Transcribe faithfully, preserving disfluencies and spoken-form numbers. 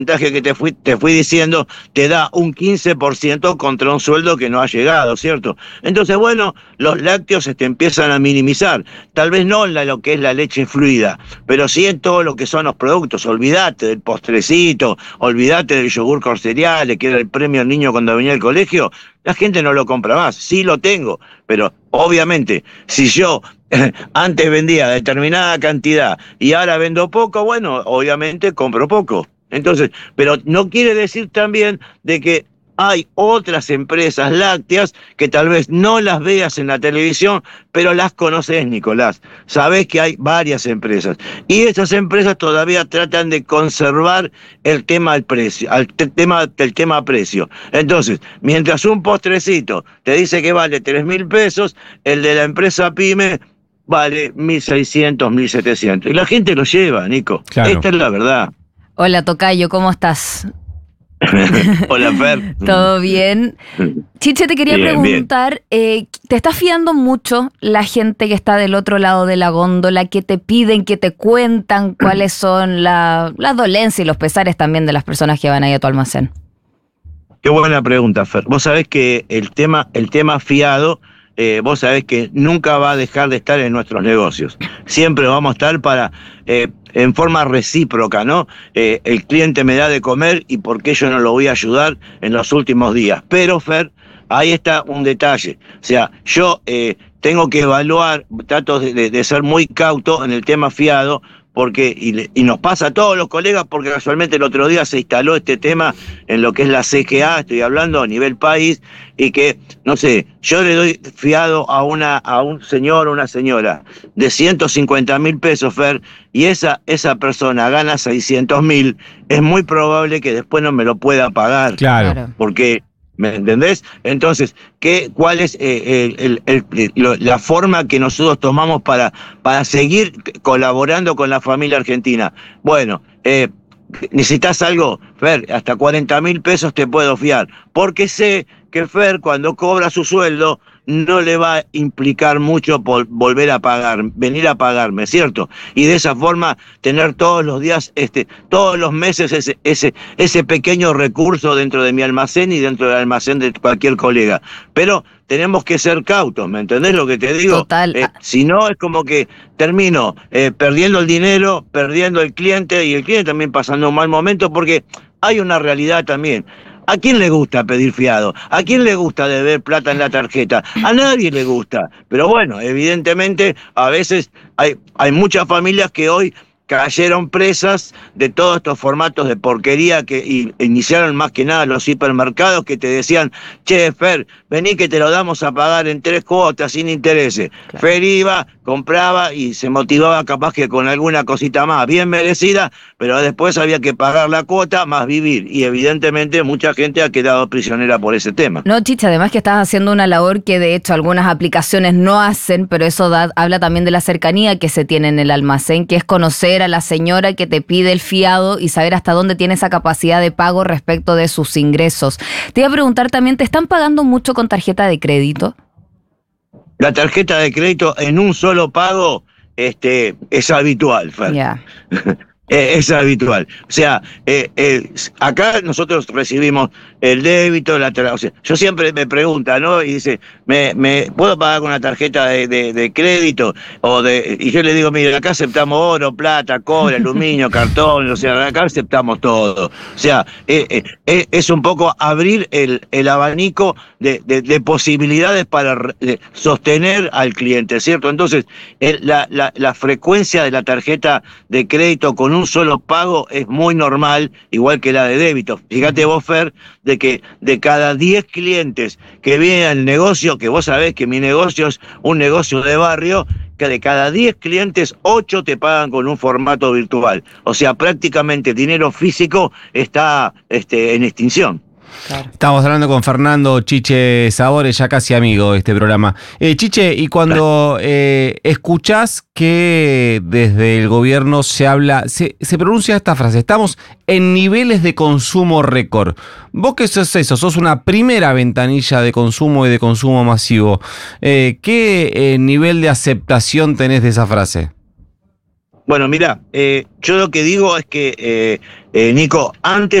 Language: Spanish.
que te fui, te fui diciendo, te da un quince por ciento contra un sueldo que no ha llegado, ¿cierto? Entonces, bueno, los lácteos se te empiezan a minimizar. Tal vez no en la, lo que es la leche fluida, pero sí en todo lo que son los productos. Olvídate del postrecito, olvídate del yogur con cereales, que era el premio al niño cuando venía al colegio. La gente no lo compra más. Sí lo tengo, pero obviamente, si yo antes vendía determinada cantidad y ahora vendo poco, bueno, obviamente compro poco. Entonces, pero no quiere decir también de que hay otras empresas lácteas que tal vez no las veas en la televisión, pero las conoces, Nicolás. Sabés que hay varias empresas. Y esas empresas todavía tratan de conservar el tema del precio, el tema, el tema precio. Entonces, mientras un postrecito te dice que vale tres mil pesos, el de la empresa PYME vale mil seiscientos, mil setecientos. Y la gente lo lleva, Nico. Claro. Esta es la verdad. Hola, tocayo, ¿cómo estás? Hola, Fer. ¿Todo bien? Chiche, te quería bien, preguntar, bien. Eh, ¿te está fiando mucho la gente que está del otro lado de la góndola, que te piden, que te cuentan cuáles son la, las dolencias y los pesares también de las personas que van ahí a tu almacén? Qué buena pregunta, Fer. Vos sabés que el tema, el tema fiado, eh, vos sabés que nunca va a dejar de estar en nuestros negocios. Siempre vamos a estar para... Eh, en forma recíproca, ¿no? Eh, el cliente me da de comer y por qué yo no lo voy a ayudar en los últimos días. Pero, Fer, ahí está un detalle. O sea, yo eh, tengo que evaluar, trato de, de, de ser muy cauto en el tema fiado, porque y, y nos pasa a todos los colegas, porque casualmente el otro día se instaló este tema en lo que es la C G A, estoy hablando a nivel país, y que, no sé, yo le doy fiado a una a un señor o una señora de ciento cincuenta mil pesos, Fer, y esa, esa persona gana seiscientos mil, es muy probable que después no me lo pueda pagar. Claro. Porque... ¿me entendés? Entonces, ¿qué, ¿cuál es eh, el, el, el, lo, la forma que nosotros tomamos para, para seguir colaborando con la familia argentina? Bueno, eh, necesitas algo, Fer, hasta cuarenta mil pesos te puedo fiar, porque sé que Fer, cuando cobra su sueldo, no le va a implicar mucho por volver a pagar, venir a pagarme, ¿cierto? Y de esa forma tener todos los días, este, todos los meses ese, ese, ese pequeño recurso dentro de mi almacén y dentro del almacén de cualquier colega. Pero tenemos que ser cautos, ¿me entendés lo que te digo? Total. Eh, si no, es como que termino eh, perdiendo el dinero, perdiendo el cliente y el cliente también pasando un mal momento, porque hay una realidad también. ¿A quién le gusta pedir fiado? ¿A quién le gusta deber plata en la tarjeta? A nadie le gusta. Pero bueno, evidentemente a veces hay, hay muchas familias que hoy cayeron presas de todos estos formatos de porquería que y, iniciaron más que nada los hipermercados que te decían, che, Fer, vení que te lo damos a pagar en tres cuotas sin intereses. Claro. Fer iba, compraba y se motivaba capaz que con alguna cosita más, bien merecida, pero después había que pagar la cuota más vivir. Y evidentemente mucha gente ha quedado prisionera por ese tema. No, Chicha, además que estás haciendo una labor que de hecho algunas aplicaciones no hacen, pero eso da, habla también de la cercanía que se tiene en el almacén, que es conocer a la señora que te pide el fiado y saber hasta dónde tiene esa capacidad de pago respecto de sus ingresos. Te iba a preguntar también, ¿te están pagando mucho con tarjeta de crédito? La tarjeta de crédito en un solo pago este, es habitual, Fer. Ya. Es habitual. O sea, eh, eh, acá nosotros recibimos el débito, la o sea, yo siempre me pregunta, ¿no? Y dice, ¿me, me puedo pagar con una tarjeta de, de, de crédito? O de, y yo le digo, mire, acá aceptamos oro, plata, cobre, aluminio, cartón, o sea, acá aceptamos todo. O sea, eh, eh, es un poco abrir el, el abanico de, de, de posibilidades para re, sostener al cliente, ¿cierto? Entonces, el, la, la, la frecuencia de la tarjeta de crédito con un un solo pago es muy normal, igual que la de débito. Fíjate vos, Fer, de que de cada diez clientes que vienen al negocio, que vos sabés que mi negocio es un negocio de barrio, que de cada diez clientes, ocho te pagan con un formato virtual. O sea, prácticamente dinero físico está este, en extinción. Claro. Estamos hablando con Fernando Chiche Sabores, ya casi amigo de este programa. Eh, Chiche, y cuando eh, escuchás que desde el gobierno se habla, se, se pronuncia esta frase, estamos en niveles de consumo récord. Vos que sos eso, sos una primera ventanilla de consumo y de consumo masivo. Eh, ¿Qué eh, nivel de aceptación tenés de esa frase? Bueno, mira, eh, yo lo que digo es que, eh, eh, Nico, antes